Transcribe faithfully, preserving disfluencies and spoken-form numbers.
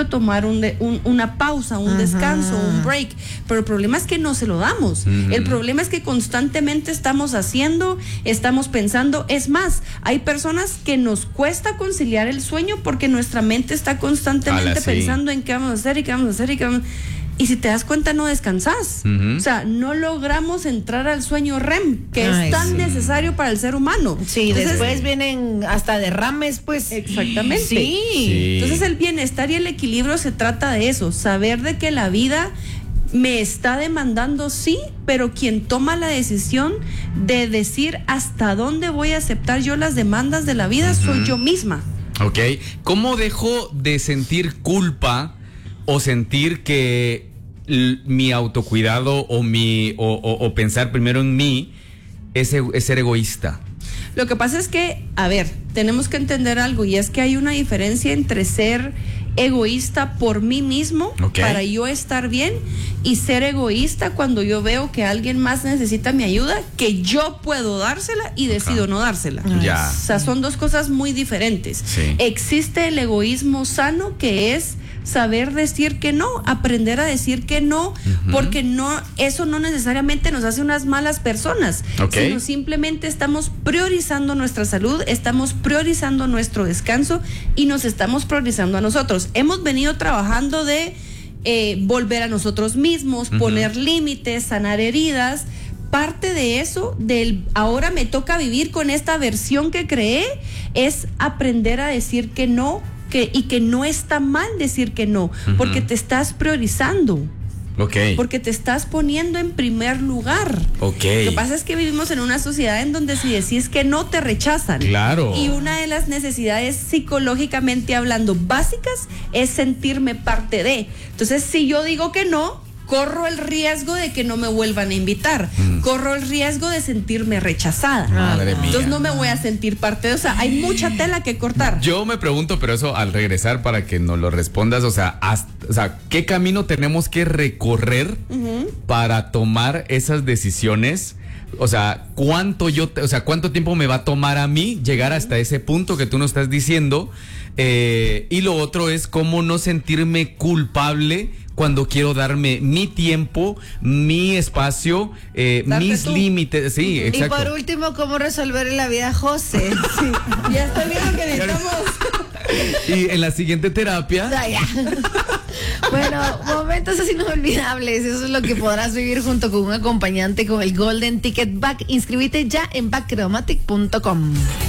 a tomar un de, un, una pausa, un Ajá. descanso, un break, pero el problema es que no se lo damos. Uh-huh. El problema es que constantemente estamos haciendo, estamos pensando. Es más, hay personas que nos cuesta conciliar el sueño porque nuestra mente está constantemente Ala, sí. pensando en qué vamos a hacer y qué vamos a hacer y qué vamos a... Y si te das cuenta, no descansás. Uh-huh. O sea, no logramos entrar al sueño R E M, que Ay, es tan sí. necesario para el ser humano. Sí, Entonces, después vienen hasta derrames, pues. Exactamente. Sí. sí. Entonces, el bienestar y el equilibrio se trata de eso, saber de que la vida me está demandando, sí, pero quien toma la decisión de decir hasta dónde voy a aceptar yo las demandas de la vida uh-huh. soy yo misma. Ok. ¿Cómo dejo de sentir culpa o sentir que l- mi autocuidado o mi o, o, o pensar primero en mí es, e- es ser egoísta? Lo que pasa es que, a ver, tenemos que entender algo, y es que hay una diferencia entre ser egoísta por mí mismo, okay. para yo estar bien, y ser egoísta cuando yo veo que alguien más necesita mi ayuda, que yo puedo dársela y decido okay. no dársela. Ya. O sea, son dos cosas muy diferentes. Sí. Existe el egoísmo sano, que es saber decir que no, aprender a decir que no, uh-huh. porque no, eso no necesariamente nos hace unas malas personas, okay. sino simplemente estamos priorizando nuestra salud, estamos priorizando nuestro descanso y nos estamos priorizando a nosotros. Hemos venido trabajando de eh, volver a nosotros mismos, uh-huh. poner límites, sanar heridas. Parte de eso, del ahora me toca vivir con esta versión que creé, es aprender a decir que no, que, y que no está mal decir que no, uh-huh. porque te estás priorizando. Okay. Porque te estás poniendo en primer lugar. Okay. Lo que pasa es que vivimos en una sociedad en donde si decís que no, te rechazan. Claro. Y una de las necesidades psicológicamente hablando básicas es sentirme parte de. Entonces, si yo digo que no, corro el riesgo de que no me vuelvan a invitar. Mm. Corro el riesgo de sentirme rechazada. Madre mía. Entonces no me voy a sentir parte de... O sea, hay mucha tela que cortar. Yo me pregunto, pero eso al regresar para que nos lo respondas, o sea, hasta, o sea, ¿qué camino tenemos que recorrer uh-huh. para tomar esas decisiones? O sea, ¿cuánto yo, te, o sea, cuánto tiempo me va a tomar a mí llegar uh-huh. hasta ese punto que tú nos estás diciendo? Eh, y lo otro es cómo no sentirme culpable cuando quiero darme mi tiempo, mi espacio, eh, mis tú. límites. Sí, uh-huh. exacto. Y por último, ¿cómo resolver la vida a José? Sí. Ya estoy viendo que necesitamos. Y en la siguiente terapia. Ya, ya. Bueno, momentos así inolvidables. Eso es lo que podrás vivir junto con un acompañante con el Golden Ticket Back. Inscríbete ya en back credomatic punto com.